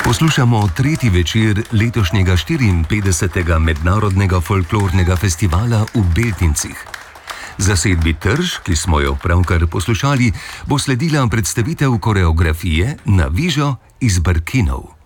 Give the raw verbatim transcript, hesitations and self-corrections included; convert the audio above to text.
Poslušamo tretji večer letošnjega štiriinpetdesetega mednarodnega folklornega festivala v Beltincih. Zasedbi Trž, ki smo jo pravkar poslušali, bo sledila predstavitev koreografije Na vižo iz Brkinov.